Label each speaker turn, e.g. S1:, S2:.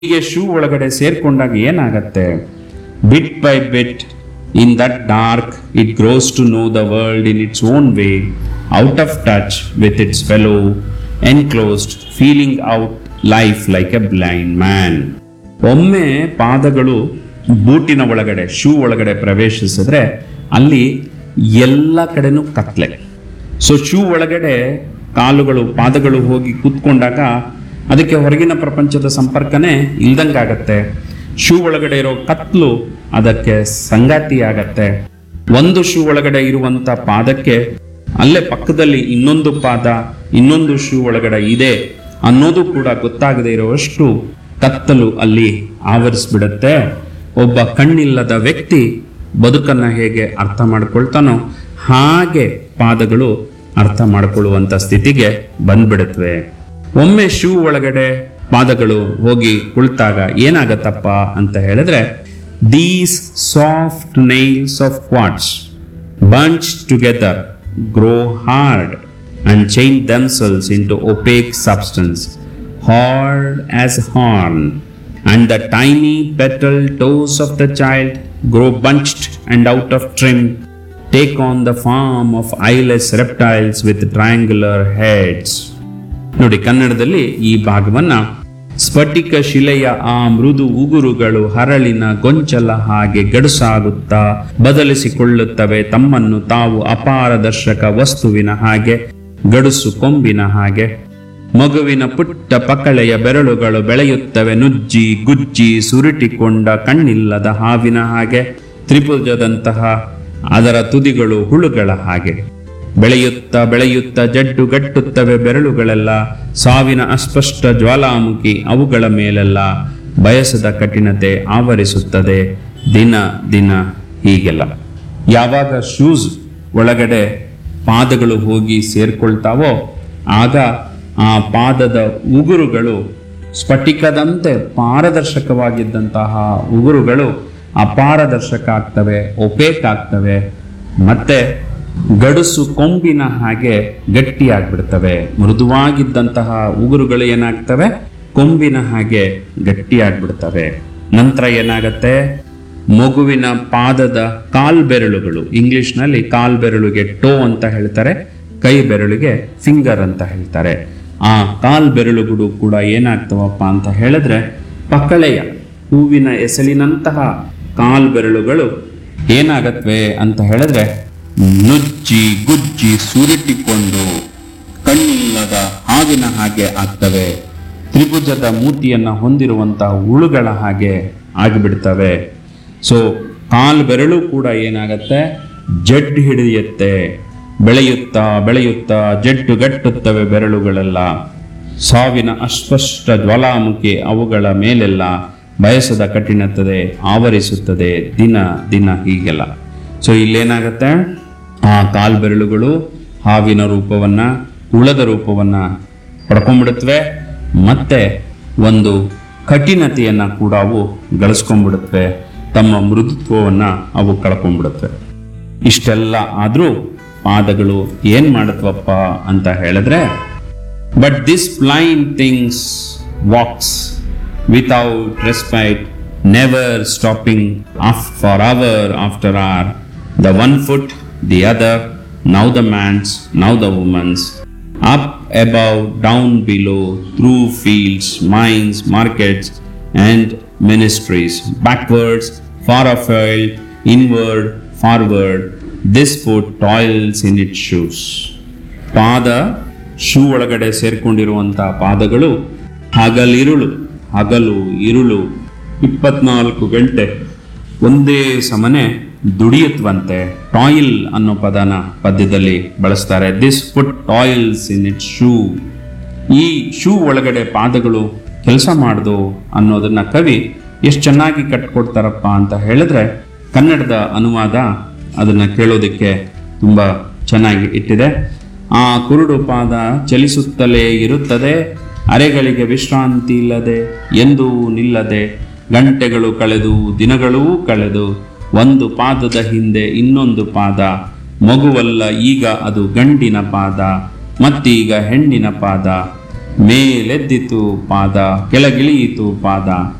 S1: ಹೀಗೆ ಶೂ ಒಳಗಡೆ ಸೇರ್ಕೊಂಡಾಗ ಏನಾಗತ್ತೆ, ಬಿಟ್ by bit in that dark it gross to know the world in its own way, out of touch with its fellow, enclosed, feeling out life like A blind man. ಒಮ್ಮೆ ಪಾದಗಳು ಬೂಟಿನ ಒಳಗಡೆ, shoe ಒಳಗಡೆ ಪ್ರವೇಶಿಸಿದ್ರೆ ಅಲ್ಲಿ ಎಲ್ಲ ಕಡೆನೂ ಕತ್ಲೆ. ಸೊ ಶೂ ಒಳಗಡೆ ಪಾದಗಳು ಹೋಗಿ ಕೂತ್ಕೊಂಡಾಗ ಅದಕ್ಕೆ ಹೊರಗಿನ ಪ್ರಪಂಚದ ಸಂಪರ್ಕನೇ ಇಲ್ದಂಗಾಗತ್ತೆ. ಶೂ ಒಳಗಡೆ ಇರೋ ಕತ್ಲು ಅದಕ್ಕೆ ಸಂಗಾತಿ ಆಗತ್ತೆ. ಒಂದು ಶೂ ಒಳಗಡೆ ಇರುವಂತ ಪಾದಕ್ಕೆ ಅಲ್ಲೇ ಪಕ್ಕದಲ್ಲಿ ಇನ್ನೊಂದು ಪಾದ ಇನ್ನೊಂದು ಶೂ ಒಳಗಡೆ ಇದೆ ಅನ್ನೋದು ಕೂಡ ಗೊತ್ತಾಗದೇ ಇರುವಷ್ಟು ಕತ್ತಲು ಅಲ್ಲಿ ಆವರಿಸ್ಬಿಡತ್ತೆ. ಒಬ್ಬ ಕಣ್ಣಿಲ್ಲದ ವ್ಯಕ್ತಿ ಬದುಕನ್ನ ಹೇಗೆ ಅರ್ಥ ಮಾಡ್ಕೊಳ್ತಾನೋ ಹಾಗೆ ಪಾದಗಳು ಅರ್ಥ ಮಾಡ್ಕೊಳ್ಳುವಂತ ಸ್ಥಿತಿಗೆ ಬಂದ್ಬಿಡುತ್ತವೆ. ಒಮ್ಮೆ ಶೂ ಒಳಗಡೆ ಪಾದಗಳು ಹೋಗಿ ಕುಳಿತಾಗ ಏನಾಗತ್ತಪ್ಪ ಅಂತ ಹೇಳಿದ್ರೆ, these soft nails of quartz bunched together grow hard and chain themselves into opaque substance hard as horn, and the tiny petal toes of the child grow bunched and out of trim, take on the form of eyeless reptiles with triangular heads. ನೋಡಿ, ಕನ್ನಡದಲ್ಲಿ ಈ ಭಾಗವನ್ನ ಸ್ಫಟಿಕ ಶಿಲೆಯ ಆ ಮೃದು ಉಗುರುಗಳು ಹರಳಿನ ಗೊಂಚಲ ಹಾಗೆ ಗಡುಸಾಗುತ್ತಾ ಬದಲಿಸಿಕೊಳ್ಳುತ್ತವೆ ತಮ್ಮನ್ನು ತಾವು ಅಪಾರದರ್ಶಕ ವಸ್ತುವಿನ ಹಾಗೆ, ಗಡುಸು ಕೊಂಬಿನ ಹಾಗೆ. ಮಗುವಿನ ಪುಟ್ಟ ಪಕಳೆಯ ಬೆರಳುಗಳು ಬೆಳೆಯುತ್ತವೆ ನುಜ್ಜಿ ಗುಜ್ಜಿ ಸುರುಟಿಕೊಂಡ ಕಣ್ಣಿಲ್ಲದ ಹಾವಿನ ಹಾಗೆ. ತ್ರಿಭುಜದಂತಹ ಅದರ ತುದಿಗಳು ಹುಳುಗಳ ಹಾಗೆ. ಬೆಳೆಯುತ್ತಾ ಬೆಳೆಯುತ್ತಾ ಜಡ್ಡುಗಟ್ಟುತ್ತವೆ ಬೆರಳುಗಳೆಲ್ಲ. ಸಾವಿನ ಅಸ್ಪಷ್ಟ ಜ್ವಾಲಾಮುಖಿ ಅವುಗಳ ಮೇಲೆಲ್ಲ ಬಯಸದ ಕಠಿಣತೆ ಆವರಿಸುತ್ತದೆ ದಿನ ದಿನ. ಹೀಗೆಲ್ಲ ಯಾವಾಗ ಶೂಸ್ ಒಳಗಡೆ ಪಾದಗಳು ಹೋಗಿ ಸೇರ್ಕೊಳ್ತಾವೋ ಆಗ ಆ ಪಾದದ ಉಗುರುಗಳು ಸ್ಫಟಿಕದಂತೆ ಪಾರದರ್ಶಕವಾಗಿದ್ದಂತಹ ಉಗುರುಗಳು ಅಪಾರದರ್ಶಕ ಆಗ್ತವೆ, ಒಪೇಕ್ ಆಗ್ತವೆ, ಮತ್ತೆ ಗಡುಸು ಕೊಂಬಿನ ಹಾಗೆ ಗಟ್ಟಿಯಾಗ್ಬಿಡ್ತವೆ. ಮೃದುವಾಗಿದ್ದಂತಹ ಉಗುರುಗಳು ಏನಾಗ್ತವೆ, ಕೊಂಬಿನ ಹಾಗೆ ಗಟ್ಟಿಯಾಗ್ಬಿಡ್ತವೆ. ನಂತರ ಏನಾಗತ್ತೆ, ಮಗುವಿನ ಪಾದದ ಕಾಲ್ಬೆರಳುಗಳು, ಇಂಗ್ಲಿಷ್ನಲ್ಲಿ ಕಾಲ್ಬೆರಳುಗೆ ಟೋ ಅಂತ ಹೇಳ್ತಾರೆ, ಕೈ ಬೆರಳಿಗೆ ಫಿಂಗರ್ ಅಂತ ಹೇಳ್ತಾರೆ. ಆ ಕಾಲ್ಬೆರಳುಗಳು ಕೂಡ ಏನಾಗ್ತವಪ್ಪ ಅಂತ ಹೇಳಿದ್ರೆ, ಪಕಳೆಯ ಹೂವಿನ ಎಸಳಿನಂತಹ ಕಾಲ್ಬೆರಳುಗಳು ಏನಾಗತ್ವೆ ಅಂತ ಹೇಳಿದ್ರೆ ನುಜ್ಜಿ ಗುಜ್ಜಿ ಸುರುಟಿಕೊಂಡು ಕಣ್ಣಿಲ್ಲದ ಹಾವಿನ ಹಾಗೆ ಆಗ್ತವೆ. ತ್ರಿಭುಜದ ಮೂತಿಯನ್ನ ಹೊಂದಿರುವಂತಹ ಹುಳುಗಳ ಹಾಗೆ ಆಗಿಬಿಡ್ತವೆ. ಸೊ ಕಾಲ್ಬೆರಳು ಕೂಡ ಏನಾಗತ್ತೆ, ಜಡ್ಡು ಹಿಡಿಯುತ್ತೆ. ಬೆಳೆಯುತ್ತಾ ಬೆಳೆಯುತ್ತಾ ಜಡ್ಡುಗಟ್ಟುತ್ತವೆ ಬೆರಳುಗಳೆಲ್ಲ. ಸಾವಿನ ಅಸ್ಪಷ್ಟ ಜ್ವಾಲಾಮುಖಿ ಅವುಗಳ ಮೇಲೆಲ್ಲ ಬಯಸದ ಕಠಿಣತೆ ಆವರಿಸುತ್ತದೆ ದಿನ ದಿನ. ಹೀಗೆಲ್ಲ ಸೊ ಇಲ್ಲೇನಾಗತ್ತೆ, ಆ ಕಾಲ್ಬೆರಳುಗಳು ಹಾವಿನ ರೂಪವನ್ನ, ಹುಳದ ರೂಪವನ್ನ ಪಡ್ಕೊಂಡ್ಬಿಡುತ್ತವೆ. ಮತ್ತೆ ಒಂದು ಕಠಿಣತೆಯನ್ನ ಕೂಡ ಅವು ಗಳಿಸ್ಕೊಂಡ್ಬಿಡುತ್ತವೆ. ತಮ್ಮ ಮೃದುತ್ವವನ್ನ ಅವು ಕಳ್ಕೊಂಡ್ಬಿಡುತ್ತವೆ. ಇಷ್ಟೆಲ್ಲ ಆದ್ರೂ ಪಾದಗಳು ಏನ್ ಮಾಡುತ್ತವಪ್ಪ ಅಂತ ಹೇಳಿದ್ರೆ, but this blind things walks without respite, never stopping for hour after hour, the one foot, the other, now the man's, now the woman's, up above, down below, through fields, mines, markets, and ministries, backwards, far afield, inward, forward, this foot toils in its shoes. ಪಾದ, shoe ಒಳಗಡೆ ಸೇರ್ಕೊಂಡಿರುವಂತಹ ಪಾದಗಳು ಹಗಲು ಇರುಳು 24 ಗಂಟೆ ಒಂದೇ ಸಮನೆ ದುಡಿಯುತ್ತವಂತೆ. ಟಾಯಿಲ್ ಅನ್ನೋ ಪದನ ಪದ್ಯದಲ್ಲಿ ಬಳಸ್ತಾರೆ. This foot ಟಾಯಿಲ್ಸ್ in it shoe. ಈ ಶೂ ಒಳಗಡೆ ಪಾದಗಳು ಕೆಲಸ ಮಾಡ್ದು ಅನ್ನೋದನ್ನ ಕವಿ ಎಷ್ಟು ಚೆನ್ನಾಗಿ ಕಟ್ಕೊಡ್ತಾರಪ್ಪ ಅಂತ ಹೇಳಿದ್ರೆ, ಕನ್ನಡದ ಅನುವಾದ ಅದನ್ನ ಕೇಳೋದಕ್ಕೆ ತುಂಬಾ ಚೆನ್ನಾಗಿ ಇಟ್ಟಿದೆ. ಆ ಕುರುಡು ಪಾದ ಚಲಿಸುತ್ತಲೇ ಇರುತ್ತದೆ, ಅರೆಗಳಿಗೆ ವಿಶ್ರಾಂತಿ ಇಲ್ಲದೆ, ಎಂದೂ ನಿಲ್ಲದೆ, ಗಂಟೆಗಳು ಕಳೆದು ದಿನಗಳೂ ಕಳೆದು, ಒಂದು ಪಾದದ ಹಿಂದೆ ಇನ್ನೊಂದು ಪಾದ, ಮಗುವಲ್ಲ ಈಗ ಅದು ಗಂಡಿನ ಪಾದ, ಮತ್ತೀಗ ಹೆಣ್ಣಿನ ಪಾದ, ಮೇಲೆದ್ದಿತು ಪಾದ ಕೆಳಗಿಳಿಯಿತು ಪಾದ